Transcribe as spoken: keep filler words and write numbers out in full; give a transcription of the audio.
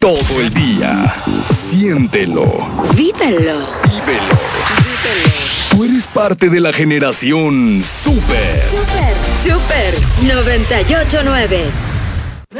todo el día. Siéntelo. Vívelo. Vívelo. Vívelo. Tú eres parte de la generación Super. Super. Super noventa y ocho nueve.